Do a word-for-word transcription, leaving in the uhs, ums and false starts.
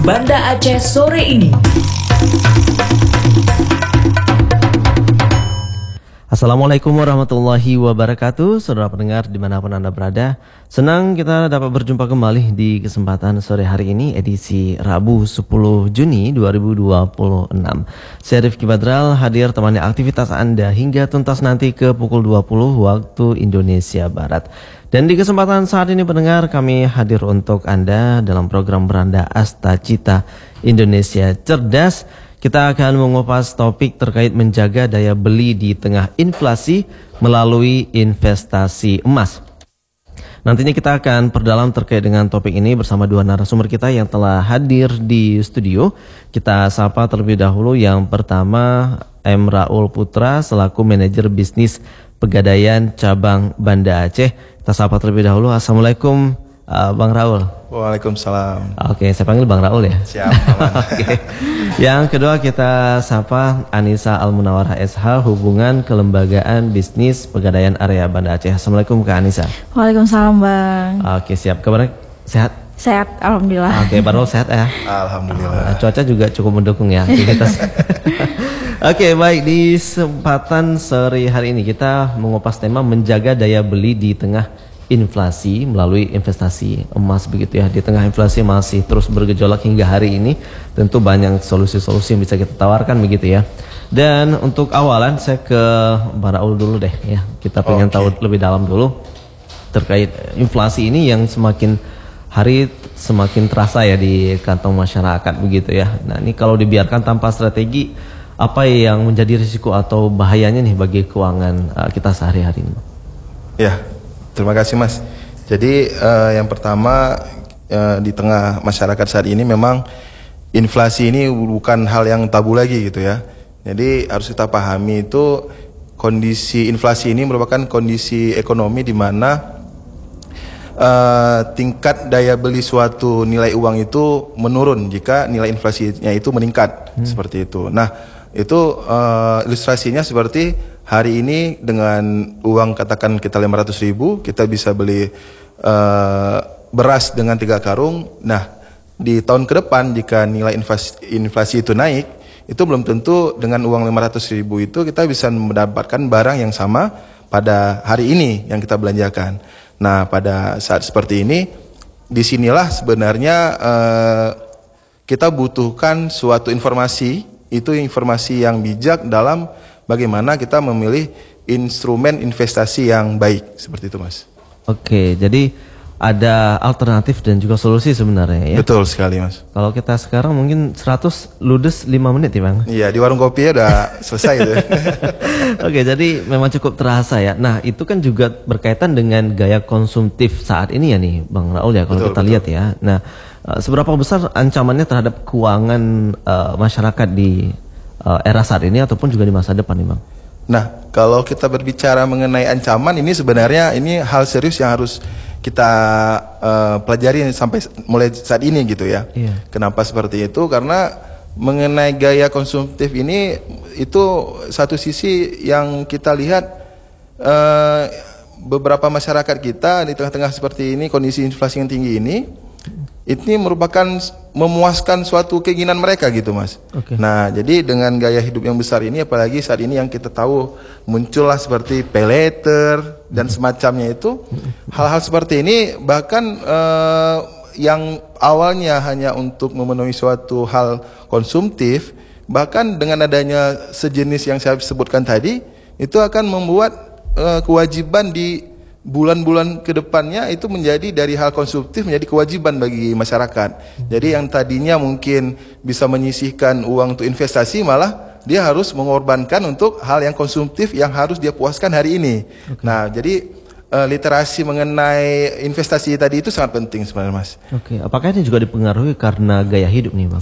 Banda Aceh sore ini. Assalamualaikum warahmatullahi wabarakatuh. Saudara pendengar dimanapun Anda berada, senang kita dapat berjumpa kembali di kesempatan sore hari ini, edisi Rabu sepuluh Juni dua ribu dua puluh enam. Saya Rifki Badral hadir temani aktivitas Anda hingga tuntas nanti ke pukul dua puluh waktu Indonesia Barat. Dan di kesempatan saat ini pendengar, kami hadir untuk Anda dalam program Beranda Asta Cita Indonesia Cerdas. Kita akan mengupas topik terkait menjaga daya beli di tengah inflasi melalui investasi emas. Nantinya kita akan perdalam terkait dengan topik ini bersama dua narasumber kita yang telah hadir di studio. Kita sapa terlebih dahulu yang pertama M. Raul Putra selaku manajer bisnis Pegadaian Cabang Banda Aceh. Kita sapa terlebih dahulu. Assalamualaikum uh, Bang Raul. Waalaikumsalam. Oke, saya panggil Bang Raul ya. Siap. Oke. Yang kedua kita sapa Anissa Almunawarah S H, Hubungan Kelembagaan Bisnis Pegadaian Area Banda Aceh. Assalamualaikum Kak Anissa. Waalaikumsalam Bang. Oke, siap. Kabarnya sehat? Sehat, alhamdulillah. Oke, Bang Raul sehat ya? Alhamdulillah. Uh, cuaca juga cukup mendukung ya aktivitas. Oke, baik, di kesempatan sore hari ini kita mengupas tema menjaga daya beli di tengah inflasi melalui investasi emas begitu ya. Di tengah inflasi masih terus bergejolak hingga hari ini, tentu banyak solusi-solusi yang bisa kita tawarkan begitu ya. Dan untuk awalan saya ke Bang Raul dulu deh ya. Kita pengen okay. tahu lebih dalam dulu terkait inflasi ini yang semakin hari semakin terasa ya di kantong masyarakat begitu ya. Nah, ini kalau dibiarkan tanpa strategi, apa yang menjadi risiko atau bahayanya nih bagi keuangan uh, kita sehari-hari ini? Ya, terima kasih Mas. Jadi uh, yang pertama uh, di tengah masyarakat saat ini memang inflasi ini bukan hal yang tabu lagi gitu ya. Jadi harus kita pahami itu kondisi inflasi ini merupakan kondisi ekonomi di mana uh, tingkat daya beli suatu nilai uang itu menurun jika nilai inflasinya itu meningkat hmm. seperti itu. Nah, itu uh, ilustrasinya seperti hari ini dengan uang katakan kita lima ratus ribu, kita bisa beli uh, beras dengan tiga karung. Nah, di tahun ke depan jika nilai inflasi, inflasi itu naik, itu belum tentu dengan uang lima ratus ribu itu kita bisa mendapatkan barang yang sama pada hari ini yang kita belanjakan. Nah, pada saat seperti ini, disinilah sebenarnya uh, kita butuhkan suatu informasi, itu informasi yang bijak dalam bagaimana kita memilih instrumen investasi yang baik, seperti itu Mas. Oke, jadi ada alternatif dan juga solusi sebenarnya ya. Betul sekali Mas. Kalau kita sekarang mungkin seratus ludes lima menit ya Bang. Iya, di warung kopi ya udah selesai itu. Oke, jadi memang cukup terasa ya. Nah, itu kan juga berkaitan dengan gaya konsumtif saat ini ya nih Bang Raul ya, kalau betul, kita betul. lihat ya. Nah, seberapa besar ancamannya terhadap keuangan uh, masyarakat di uh, era saat ini ataupun juga di masa depan nih Bang? Nah, kalau kita berbicara mengenai ancaman, ini sebenarnya ini hal serius yang harus kita uh, pelajari sampai mulai saat ini gitu ya. Iya. Kenapa seperti itu? Karena mengenai gaya konsumtif ini itu satu sisi yang kita lihat uh, beberapa masyarakat kita di tengah-tengah seperti ini, kondisi inflasi yang tinggi ini, ini merupakan memuaskan suatu keinginan mereka gitu Mas. Okay. Nah, jadi dengan gaya hidup yang besar ini, apalagi saat ini yang kita tahu muncullah seperti pay later dan semacamnya itu, hal-hal seperti ini bahkan eh, yang awalnya hanya untuk memenuhi suatu hal konsumtif, bahkan dengan adanya sejenis yang saya sebutkan tadi, itu akan membuat eh, kewajiban di bulan-bulan kedepannya itu menjadi dari hal konsumtif menjadi kewajiban bagi masyarakat. Jadi yang tadinya mungkin bisa menyisihkan uang untuk investasi, malah dia harus mengorbankan untuk hal yang konsumtif yang harus dia puaskan hari ini. Okay. Nah, jadi uh, literasi mengenai investasi tadi itu sangat penting sebenarnya Mas. Oke, okay. Apakah ini juga dipengaruhi karena gaya hidup nih Bang?